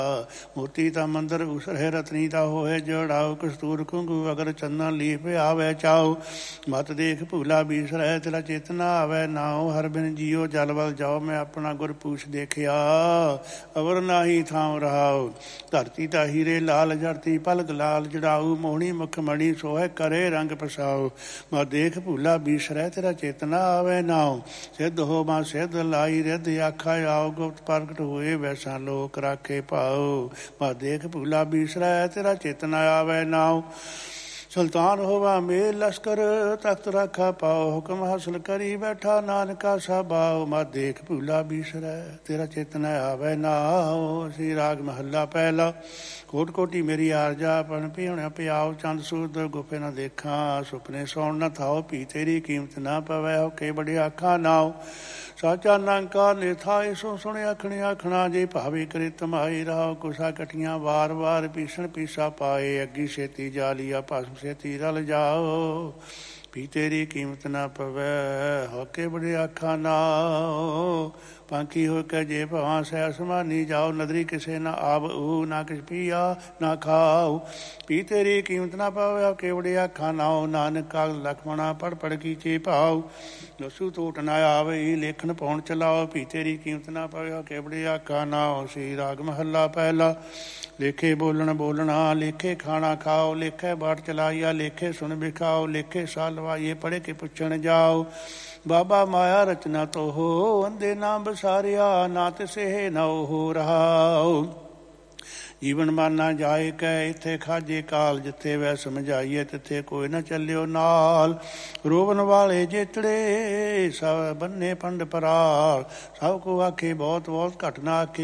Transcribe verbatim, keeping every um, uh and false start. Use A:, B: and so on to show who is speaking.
A: ਮੋਤੀ ਤਾਂ ਮੰਦਰ ਉਸਰੇ ਰਤਨੀ ਤਾਂ ਹੋਏ ਜੜਾਓ ਕਸਤੂਰ ਕੁੰਗੂ ਅਗਰ ਚੰਦਨ ਲੀਪ ਆਵੇ ਚਾਓ ਮਤ ਦੇਖ ਭੂਲਾ ਬੀਸਰੈ ਤੇਰਾ ਚੇਤਨਾ ਆਵੇ ਨਾਉ ਹਰ ਬਿਨ ਜੀਓ ਜਲ ਵੱਲ ਜਾਓ ਮੈਂ ਆਪਣਾ ਗੁਰ ਪੂਛ ਦੇਖਿਆ ਅਵਰ ਨਾਹੀ ਥਾਂ ਰਹਾਓ ਧਰਤੀ ਤਾਂ ਹੀਰੇ ਲਾਲ ਜੜਤੀ ਪਲਕ ਲਾਲ ਜੜਾਊ ਮੋਹਣੀ ਮੁਖ ਮਣੀ ਸੋਹੇ ਕਰੇ ਰੰਗ ਪਸਾਓ ਮਤ ਦੇਖ ਭੂਲਾ ਬੀਸਰੈ ਤੇਰਾ ਚੇਤਨਾ ਆਵੇ ਨਾਉ ਸਿੱਧ ਹੋ ਮਾ ਸਿੱਧ ਲਾਈ ਰਿੱਧ ਆਖਾ ਆਓ ਗੁਪਤ ਪ੍ਰਗਟ ਹੋਏ ਵੈਸਾ ਲੋਕ ਰਾਖੇ ਭਾਓ ਮਾ ਦੇਖ ਭੂਲਾ ਬੀਸਰੈ ਤੇਰਾ ਚੇਤਨਾ ਆਵੇ ਨਾਉ ਸੁਲਤਾਨ ਹੋਵਾ ਮੇਲ ਲਸ਼ਕਰ ਤਖਤ ਰਾਖਾ ਪਾਓ ਹੁਕਮ ਹਾਸਲ ਕਰੀ ਬੈਠਾ ਨਾਨਕਾ ਸਾਬਾਓ ਮਾ ਦੇਖ ਭੂਲਾ ਬੀਸਰੈ ਤੇਰਾ ਚੇਤਨਾ ਆਵੇ ਨਾਉ। ਸ੍ਰੀ ਰਾਗ ਮਹੱਲਾ ਪਹਿਲਾ। ਕੋਟ ਕੋਟੀ ਮੇਰੀ ਆਰਜਾ ਪਨ ਪਿਉਣਿਆ ਪਿਆਓ ਚੰਦ ਸੂਰਜ ਗੁਫੇ ਨਾ ਦੇਖਾਂ ਸੁਪਨੇ ਸੌਣ ਨਾ ਥਾਓ ਪੀ ਤੇਰੀ ਕੀਮਤ ਨਾ ਪਵੈ ਹੋ ਕੇ ਬੜੇ ਆਖਾਂ ਨਾਉ ਸਾਚਾ ਨਾਨਕਾ ਨੇਥਾ ਇਸੋ ਸੁਣੇ ਆਖਣੇ ਆਖਣਾ ਜੇ ਭਾਵੇ ਕਰੇ ਤਮਾਈ ਰਹਾਓ ਕੁਸਾ ਕਟੀਆਂ ਵਾਰ ਵਾਰ ਪੀਸਣ ਪੀਸਾ ਪਾਏ ਅੱਗੀ ਛੇਤੀ ਜਾਲੀਆ ਭਸਮ ਛੇਤੀ ਰਲ ਜਾਓ ਪੀ ਤੇਰੀ ਕੀਮਤ ਨਾ ਪਵੈ ਹੋ ਕੇ ਬੜੇ ਆਖਾਂ ਨਾਉ ਪਾਂਕੀ ਹੋ ਕੇ ਜੇ ਭਵਾਂ ਸੈ ਅਸਮਾਨੀ ਜਾਓ ਨਦਰੀ ਕਿਸੇ ਨਾ ਆਬ ਊ ਨਾ ਕਿਸ ਪੀਆ ਨਾ ਖਾਓ ਪੀ ਤੇਰੀ ਕੀਮਤ ਨਾ ਪਾਵੇ ਕੇ ਬੜੇ ਆਖਾਂ ਨਾਉ ਨਾਨਕ ਕਾਲ ਲਖਮਣਾ ਪੜ ਪੜ ਕੀਚੇ ਭਾਉ ਦਸੂ ਟੋਟ ਨਾ ਆਵੇ ਲੇਖਣ ਪਾਉਣ ਚਲਾਓ ਪੀ ਤੇਰੀ ਕੀਮਤ ਨਾ ਪਾਵੇ ਕੇ ਬੜੇ ਆਖਾਂ ਨਾਉ। ਸ੍ਰੀ ਰਾਗ ਮਹੱਲਾ ਪਹਿਲਾ। ਲੇਖੇ ਬੋਲਣ ਬੋਲਣਾ ਲੇਖੇ ਖਾਣਾ ਖਾਓ ਲੇਖੇ ਬਾਟ ਚਲਾਈਆ ਲੇਖੇ ਸੁਣ ਵਿਖਾਓ ਲੇਖੇ ਸਾਹ ਲਵਾਈਏ ਪੜ੍ਹ ਕੇ ਪੁੱਛਣ ਜਾਓ ਬਾਬਾ ਮਾਇਆ ਰਚਨਾ ਤੋਹੋ ਅੰਦੇ ਨਾ ਬਸਾਰਿਆ ਨਾ ਤਿਸੇ ਨਾ ਉਹ ਰਹਾਓ ਜੀਵਨ ਮਾਨਾ ਜਾਏ ਕੈ ਇੱਥੇ ਖਾਜੇ ਕਾਲ ਜਿੱਥੇ ਵੈ ਸਮਝਾਈਏ ਤਿੱਥੇ ਕੋਈ ਨਾ ਚੱਲਿਓ ਨਾਲ ਰੋਵਣ ਵਾਲੇ ਜੇਤੜੇ ਸਭ ਬੰਨੇ ਪੰਡ ਪਰਾਲ ਸਭ ਕੋ ਆਖੇ ਬਹੁਤ ਬਹੁਤ ਘਟ ਨਾ ਆਖੇ